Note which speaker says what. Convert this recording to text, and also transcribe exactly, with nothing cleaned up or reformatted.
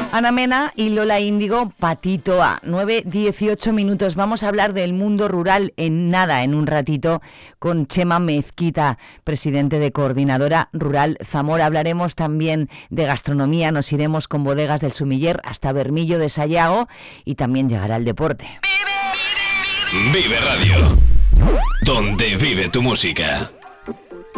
Speaker 1: Ana Mena y Lola Índigo, Patito A. nueve dieciocho minutos. Vamos a hablar del mundo rural en nada, en un ratito, con Chema Mezquita, presidente de Coordinadora Rural Zamora. Hablaremos también de gastronomía, nos iremos con bodegas del Sumiller hasta Bermillo de Sayago y también llegará el deporte.
Speaker 2: Vive Radio, donde vive tu música.